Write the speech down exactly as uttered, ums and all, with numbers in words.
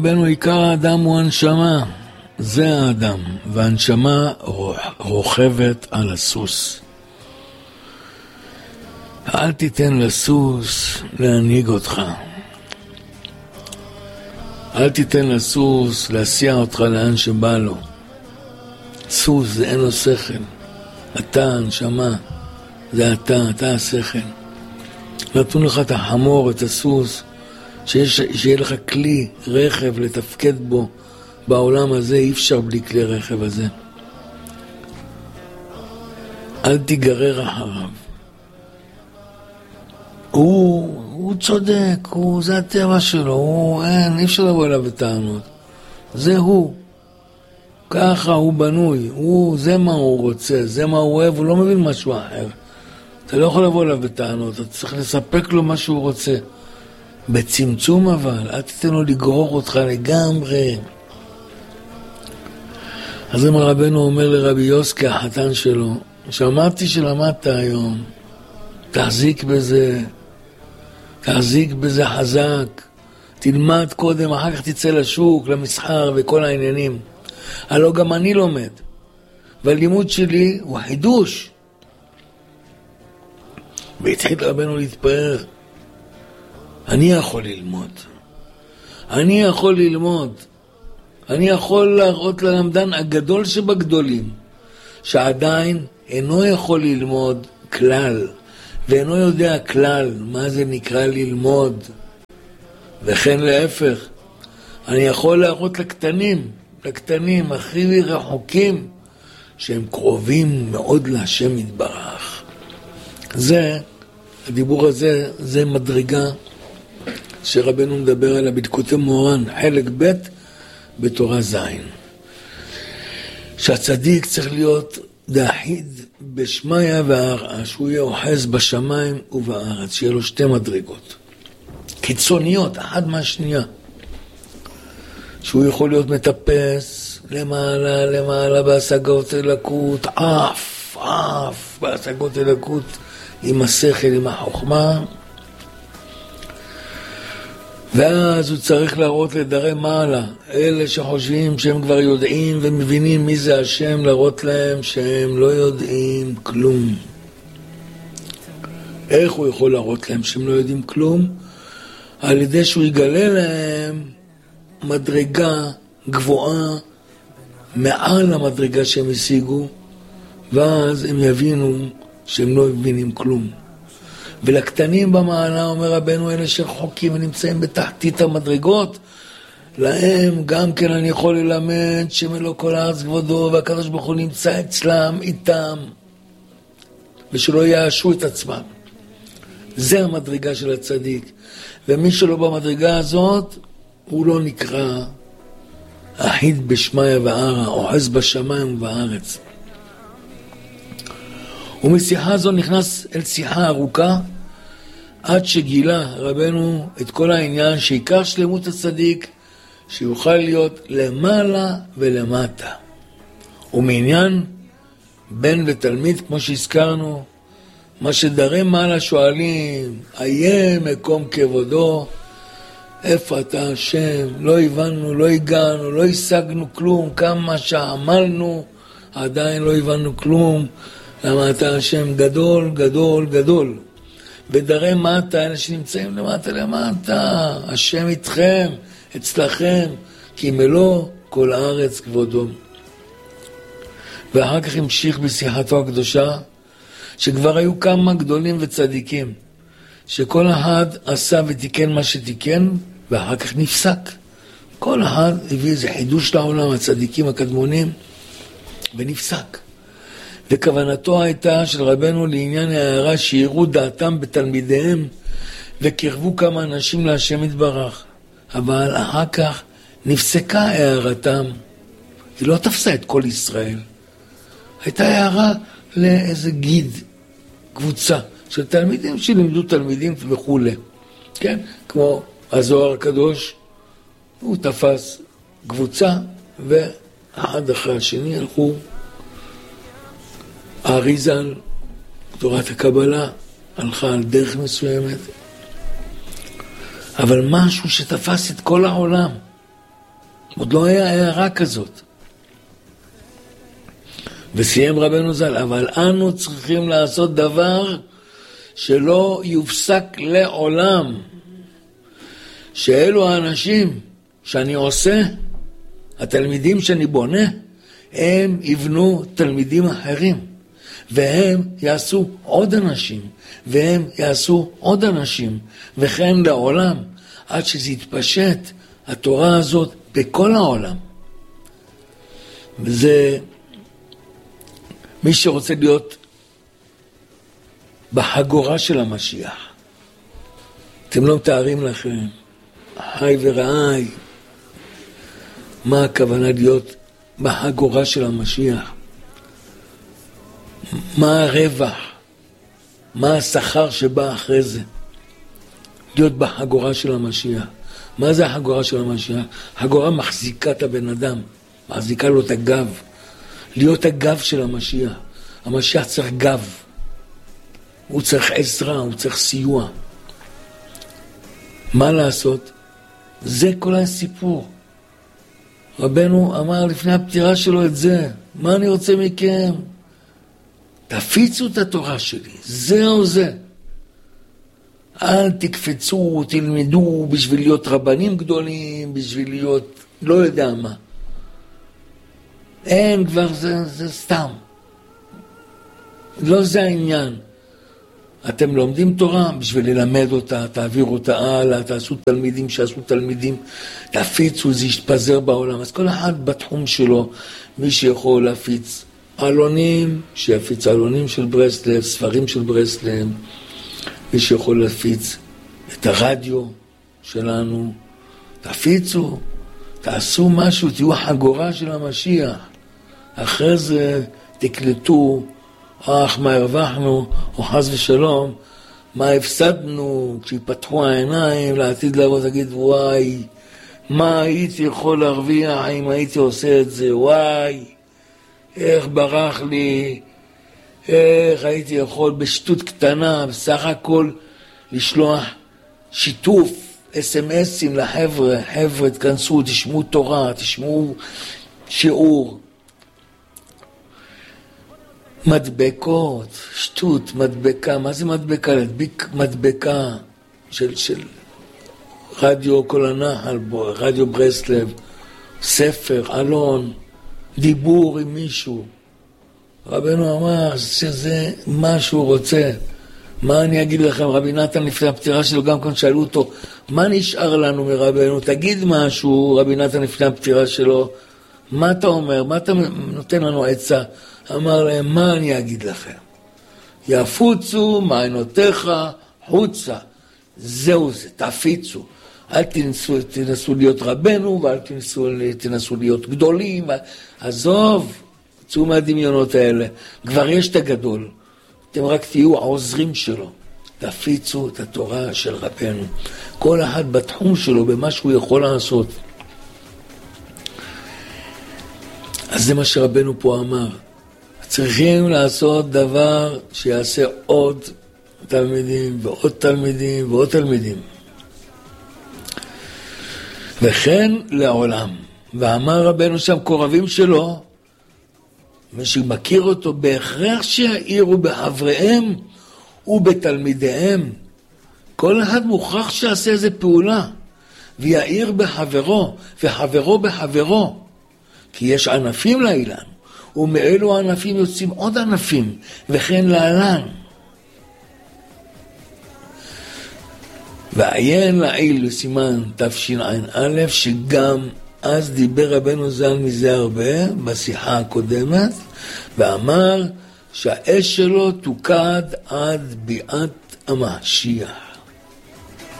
רבנו, עיקר האדם הוא הנשמה, זה האדם, והנשמה רוכבת על הסוס. אל תיתן לסוס להנהיג אותך. אל תיתן לסוס להסיע אותך לאן שבא לו. סוס זה אין לו שכל. אתה הנשמה, זה אתה, אתה השכל. נתנו לך את החמור, את הסוס, שיש, שיהיה לך כלי, רכב לתפקד בו. בעולם הזה אי אפשר בלי כלי רכב הזה. אל תיגרר אחריו. הוא, הוא צודק, הוא, זה הטבע שלו, הוא, אין, אי אפשר לבוא אליו בטענות. זה הוא. ככה הוא בנוי, הוא, זה מה הוא רוצה, זה מה הוא אוהב, הוא לא מבין משהו אחר. אתה לא יכול לבוא אליו בטענות, אתה צריך לספק לו מה שהוא רוצה. בצמצום אבל, אל תיתן לו לגרור אותך לגמרי. אז אם רבנו אומר לרבי יוסקי, החתן שלו, שמעתי שלמדת היום, תחזיק בזה, תחזיק בזה חזק, תלמד קודם, אחר כך תצא לשוק, למסחר וכל העניינים. הלא גם אני לומד, והלימוד שלי הוא חידוש. והתחיל רבנו להתפאר, אני יכול ללמוד, אני יכול ללמוד, אני יכול להראות ללמדן הגדול שבגדולים, שעדיין אינו יכול ללמוד כלל, ואינו יודע כלל מה זה נקרא ללמוד. וכן להפך, אני יכול להראות לקטנים, לקטנים הכי רחוקים, שהם קרובים מאוד להשם יתברך. זה, הדיבור הזה, זה מדרגה שרבנו מדבר עליה בדקותי מורן, חלק ב' בתורה זין. שהצדיק צריך להיות דאחיד בשמיה והארץ, שהוא יהיה אוחז בשמיים ובארץ, שיהיה לו שתי מדרגות. קיצוניות, אחת מהשנייה. שהוא יכול להיות מטפס למעלה, למעלה בהשגות אלוקות, אף, אף, בהשגות אלוקות, עם השכל, עם החוכמה. ואז הוא צריך להראות לדרי מעלה, אלה שחושבים שהם כבר יודעים ומבינים מי זה השם, להראות להם שהם לא יודעים כלום. איך הוא יכול להראות להם שהם לא יודעים כלום? על ידי שהוא יגלה להם מדרגה גבוהה מעל המדרגה שהם השיגו, ואז הם יבינו שהם לא מבינים כלום. ולקטנים במעלה, אומר רבנו, אלה שרחוקים ונמצאים בתחתית המדרגות, להם גם כן אני יכול ללמד שמלוא כל הארץ כבודו, והקדוש ברוך הוא נמצא אצלם, איתם, ושלא יאשו את עצמם. זה המדרגה של הצדיק. ומי שלא במדרגה הזאת, הוא לא נקרא אחיד בשמיה והארץ, אוחז בשמיים ובארץ. ומשיחה זו נכנס אל שיחה ארוכה, עד שגילה רבנו את כל העניין שעיקר שלמות הצדיק, שיוכל להיות למעלה ולמטה. ומעניין בן ותלמיד, כמו שהזכרנו, מה שדרי מעלה שואלים, איה מקום כבודו, איפה אתה השם? לא הבנו, לא הגענו, לא השגנו כלום, כמה שעמלנו, עדיין לא הבנו כלום. למה אתה השם גדול, גדול, גדול. בדרי מטה, אלה שנמצאים למטה למטה, השם איתכם, אצלכם, כי מלוא כל הארץ כבודו. ואחר כך המשיך בשיחתו הקדושה, שכבר היו כמה גדולים וצדיקים, שכל אחד עשה ותיקן מה שתיקן, ואחר כך נפסק. כל אחד הביא איזה חידוש לעולם, הצדיקים הקדמונים, ונפסק. וכוונתו הייתה של רבנו לעניין הערה שיראו דעתם בתלמידיהם וקרבו כמה אנשים להשם יתברך. אבל אחר כך נפסקה הערתם. היא לא תפסה את כל ישראל. הייתה הערה לאיזה גיד, קבוצה של תלמידים שלימדו תלמידים וכו'. כן? כמו הזוהר הקדוש, הוא תפס קבוצה ואחד אחרי השני הלכו. האריזל, תורת הקבלה, הלכה על דרך מסוימת. אבל משהו שתפס את כל העולם, עוד לא היה הערה כזאת. וסיים רבנו ז"ל, אבל אנו צריכים לעשות דבר שלא יופסק לעולם. שאלו האנשים שאני עושה, התלמידים שאני בונה, הם יבנו תלמידים אחרים, והם יעשו עוד אנשים, והם יעשו עוד אנשים, וכן לעולם, עד שזה יתפשט התורה הזאת בכל העולם. וזה מי שרוצה להיות בחגורה של המשיח. אתם לא מתארים לכם, אחי ורעי, מה הכוונה להיות בחגורה של המשיח? מה הרווח? מה השכר שבא אחרי זה? להיות בחגורה של המשיח. מה זה החגורה של המשיח? החגורה מחזיקה את הבן אדם, מחזיקה לו את הגב. להיות הגב של המשיח. המשיח צריך גב. הוא צריך עזרה, הוא צריך סיוע. מה לעשות? זה כל הסיפור. רבנו אמר לפני הפטירה שלו את זה. מה אני רוצה מכם? תפיצו את התורה שלי. זהו זה. אל תקפצו, תלמדו בשביל להיות רבנים גדולים, בשביל להיות לא יודע מה. אין כבר, זה, זה סתם. לא זה העניין. אתם לומדים תורה בשביל ללמד אותה, תעבירו אותה הלאה, תעשו תלמידים שעשו תלמידים, תפיצו, זה יתפזר בעולם. אז כל אחד בתחום שלו, מי שיכול להפיץ עלונים, שיפיץ עלונים של ברסלב, ספרים של ברסלב, מי שיכול להפיץ את הרדיו שלנו, תפיצו, תעשו משהו, תהיו החגורה של המשיח. אחרי זה תקלטו, אך מה הרווחנו, או חס ושלום, מה הפסדנו, כשיפתחו העיניים לעתיד לבוא, תגיד וואי, מה הייתי יכול להרוויח אם הייתי עושה את זה, וואי, איך ברח לי, איך הייתי יכול בשטות קטנה, בסך הכל לשלוח שיתוף, אס אם אסים לחבר'ה, חבר'ה תכנסו, תשמעו תורה, תשמעו שיעור, מדבקות, שטות, מדבקה, מה זה מדבקה? להדביק מדבקה של, של רדיו כל הנחל, רדיו ברסלב, ספר, אלון, דיבור עם מישהו. רבנו אמר שזה מה שהוא רוצה. מה אני אגיד לכם? רבי נתן לפני הפטירה שלו, גם כאן שאלו אותו, מה נשאר לנו מרבנו? תגיד משהו, רבי נתן לפני הפטירה שלו, מה אתה אומר? מה אתה נותן לנו עצה? אמר להם, מה אני אגיד לכם? יפוצו מעיינותיך חוצה. זהו זה, תפיצו. אל תנסו, תנסו להיות רבנו, ואל תנסו, תנסו להיות גדולים. עזוב, צאו מהדמיונות האלה. כבר יש את הגדול. אתם רק תהיו העוזרים שלו. תפיצו את התורה של רבנו. כל אחד בתחום שלו, במה שהוא יכול לעשות. אז זה מה שרבנו פה אמר. צריכים לעשות דבר שיעשה עוד תלמידים ועוד תלמידים ועוד תלמידים. וכן לעולם. ואמר רבנו שם קורבים שלו, מי שמכיר אותו, בהכרח שיעירו בחבריהם ובתלמידיהם. כל אחד מוכרח שיעשה איזה פעולה, ויעיר בחברו, וחברו בחברו. כי יש ענפים לאילן, ומאלו הענפים יוצאים עוד ענפים, וכן להלן. ועיין לעיל לסימן תשע"א, שגם אז דיבר רבנו ז"ל מזה הרבה, בשיחה הקודמת, ואמר שהאש שלו תוקד עד ביאת המשיח.